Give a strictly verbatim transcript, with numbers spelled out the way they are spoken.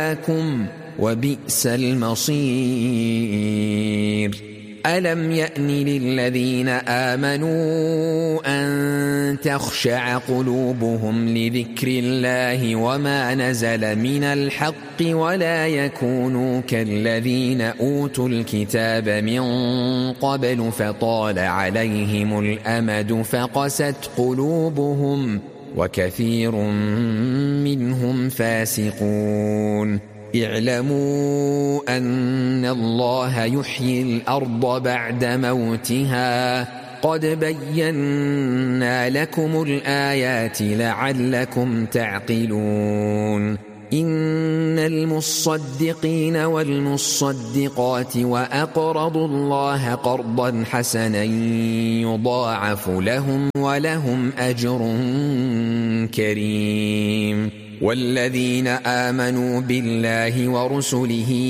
مولاكم وبئس المصير. ألم يأن للذين آمنوا أن تخشع قلوبهم لذكر الله وما نزل من الحق ولا يكونوا كالذين أوتوا الكتاب من قبل فطال عليهم الأمد فقست قلوبهم وكثير منهم فاسقون. اعلموا أن الله يحيي الأرض بعد موتها قد بينا لكم الآيات لعلكم تعقلون. إن المصدقين والمصدقات وأقرضوا الله قرضا حسنا يضاعف لهم ولهم أجر كريم. والذين آمنوا بالله ورسله